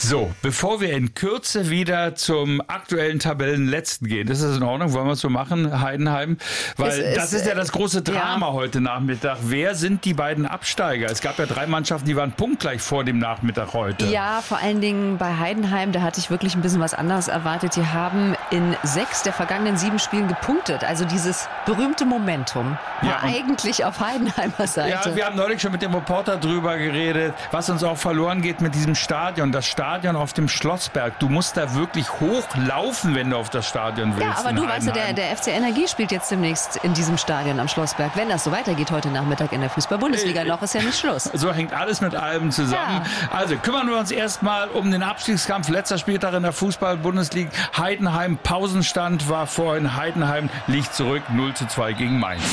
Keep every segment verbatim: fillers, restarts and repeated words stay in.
So, bevor wir in Kürze wieder zum aktuellen Tabellenletzten gehen, ist das in Ordnung? Wollen wir es so machen, Heidenheim? Weil es, das es, ist ja das große Drama ja. heute Nachmittag. Wer sind die beiden Absteiger? Es gab ja drei Mannschaften, die waren punktgleich vor dem Nachmittag heute. Ja, vor allen Dingen bei Heidenheim, da hatte ich wirklich ein bisschen was anderes erwartet. Die haben in sechs der vergangenen sieben Spielen gepunktet. Also dieses berühmte Momentum war ja, eigentlich auf Heidenheimer Seite. Ja, wir haben neulich schon mit dem Reporter drüber geredet, was uns auch verloren geht mit diesem Stadion. Das Stadion auf dem Schlossberg. Du musst da wirklich hochlaufen, wenn du auf das Stadion willst. Ja, aber du weißt ja, der, der F C Energie spielt jetzt demnächst in diesem Stadion am Schlossberg. Wenn das so weitergeht heute Nachmittag in der Fußball-Bundesliga, noch ist ja nicht Schluss. So hängt alles mit allem zusammen. Ja. Also kümmern wir uns erstmal um den Abstiegskampf. Letzter Spieltag in der Fußball-Bundesliga. Heidenheim, Pausenstand war vorhin. Heidenheim liegt zurück, null zu zwei gegen Mainz.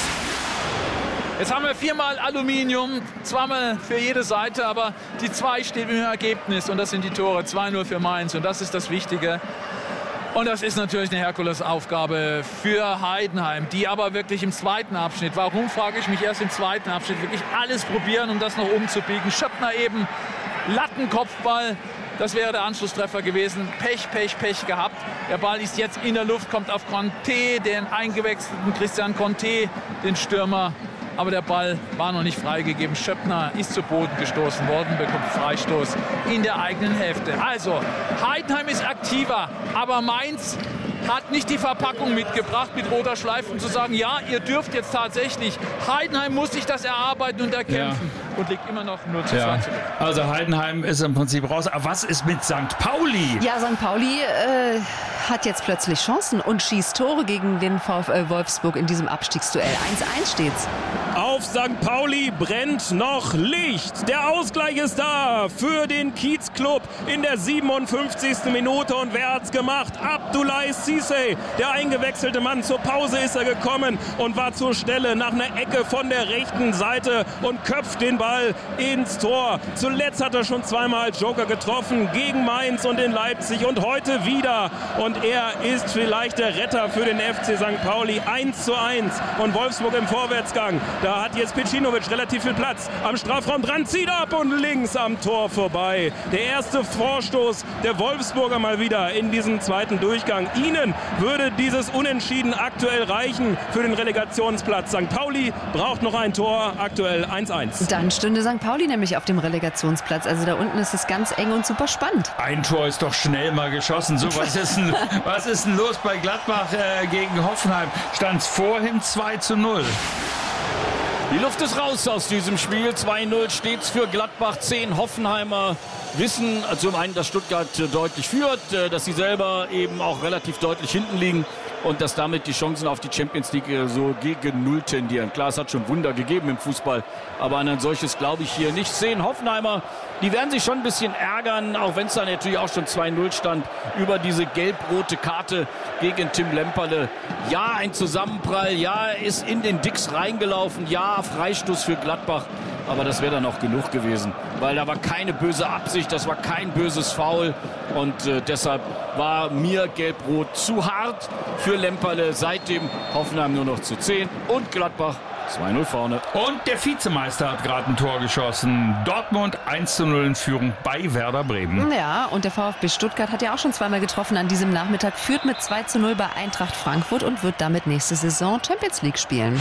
Jetzt haben wir viermal Aluminium, zweimal für jede Seite, aber die zwei steht im Ergebnis und das sind die Tore, zwei null für Mainz und das ist das Wichtige. Und das ist natürlich eine Herkulesaufgabe für Heidenheim, die aber wirklich im zweiten Abschnitt, warum frage ich mich erst im zweiten Abschnitt, wirklich alles probieren, um das noch umzubiegen. Schöppner eben, Lattenkopfball. Das wäre der Anschlusstreffer gewesen. Pech, Pech, Pech gehabt. Der Ball ist jetzt in der Luft, kommt auf Conte, den eingewechselten Christian Conte, den Stürmer. Aber der Ball war noch nicht freigegeben. Schöppner ist zu Boden gestoßen worden, bekommt Freistoß in der eigenen Hälfte. Also, Heidenheim ist aktiver, aber Mainz hat nicht die Verpackung mitgebracht, mit roter Schleife, um zu sagen, ja, ihr dürft jetzt tatsächlich. Heidenheim muss sich das erarbeiten und erkämpfen. Ja. Und liegt immer noch null zu zwei ja. zurück. Also Heidenheim ist im Prinzip raus. Aber was ist mit Sankt Pauli? Ja, Sankt Pauli äh, hat jetzt plötzlich Chancen und schießt Tore gegen den VfL Wolfsburg in diesem Abstiegsduell. eins eins steht's. Auf Sankt Pauli brennt noch Licht. Der Ausgleich ist da für den Kiezclub in der siebenundfünfzigsten Minute. Und wer hat's gemacht? Abdoulaye Cissé, der eingewechselte Mann. Zur Pause ist er gekommen und war zur Stelle nach einer Ecke von der rechten Seite und köpft den Ball ins Tor. Zuletzt hat er schon zweimal als Joker getroffen gegen Mainz und in Leipzig und heute wieder. Und er ist vielleicht der Retter für den F C Sankt Pauli. eins zu eins und Wolfsburg im Vorwärtsgang. Da hat jetzt Pecinovic relativ viel Platz. Am Strafraum dran, zieht ab und links am Tor vorbei. Der erste Vorstoß der Wolfsburger mal wieder in diesem zweiten Durchgang. Ihnen würde dieses Unentschieden aktuell reichen für den Relegationsplatz. Sankt Pauli braucht noch ein Tor, aktuell eins eins. Dann stünde Sankt Pauli nämlich auf dem Relegationsplatz. Also da unten ist es ganz eng und super spannend. Ein Tor ist doch schnell mal geschossen. So, was ist denn, was ist denn los bei Gladbach äh, gegen Hoffenheim? Stand es vorhin zwei zu null. Die Luft ist raus aus diesem Spiel. zwei null steht's für Gladbach. Zehn Hoffenheimer wissen, also zum einen, dass Stuttgart deutlich führt, dass sie selber eben auch relativ deutlich hinten liegen und dass damit die Chancen auf die Champions League so gegen Null tendieren. Klar, es hat schon Wunder gegeben im Fußball, aber an ein solches glaube ich hier nicht. Zehn Hoffenheimer, die werden sich schon ein bisschen ärgern, auch wenn es da natürlich auch schon zwei null stand, über diese gelb-rote Karte gegen Tim Lemperle. Ja, ein Zusammenprall, ja, ist in den Dicks reingelaufen, ja, Freistoß für Gladbach, aber das wäre dann auch genug gewesen, weil da war keine böse Absicht, das war kein böses Foul und äh, deshalb war mir gelb-rot zu hart für Lemperle. Seitdem Hoffenheim nur noch zu zehn und Gladbach zwei null vorne. Und der Vizemeister hat gerade ein Tor geschossen. Dortmund eins zu null in Führung bei Werder Bremen. Ja, und der VfB Stuttgart hat ja auch schon zweimal getroffen an diesem Nachmittag, führt mit zwei zu null bei Eintracht Frankfurt und wird damit nächste Saison Champions League spielen.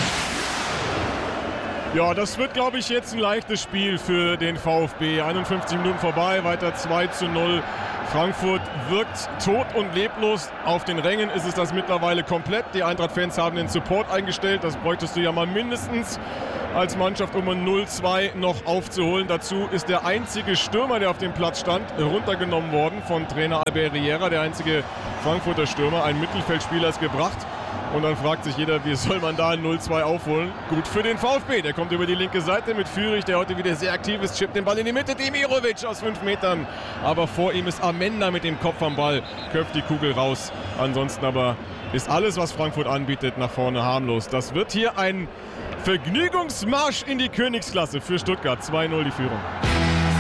Ja, das wird, glaube ich, jetzt ein leichtes Spiel für den VfB. einundfünfzig Minuten vorbei, weiter zwei zu null. Frankfurt wirkt tot und leblos. Auf den Rängen ist es das mittlerweile komplett. Die Eintracht-Fans haben den Support eingestellt. Das bräuchtest du ja mal mindestens als Mannschaft, um ein null zwei noch aufzuholen. Dazu ist der einzige Stürmer, der auf dem Platz stand, runtergenommen worden von Trainer Albert Riera. Der einzige Frankfurter Stürmer. Ein Mittelfeldspieler ist gebracht. Und dann fragt sich jeder, wie soll man da ein null zwei aufholen? Gut für den VfB. Der kommt über die linke Seite mit Führig, der heute wieder sehr aktiv ist. Chippt den Ball in die Mitte. Demirovic aus fünf Metern. Aber vor ihm ist Amenda mit dem Kopf am Ball. Köpft die Kugel raus. Ansonsten aber ist alles, was Frankfurt anbietet, nach vorne harmlos. Das wird hier ein Vergnügungsmarsch in die Königsklasse für Stuttgart. zwei null die Führung.